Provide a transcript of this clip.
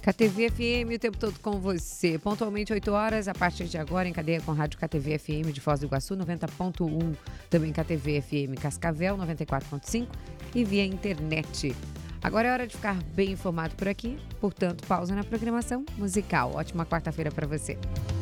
KTV FM o tempo todo com você. Pontualmente 8 horas, a partir de agora, em cadeia com a Rádio KTV FM de Foz do Iguaçu, 90.1. Também KTV FM Cascavel, 94.5 e via internet. Agora é hora de ficar bem informado por aqui, portanto, pausa na programação musical. Ótima quarta-feira para você.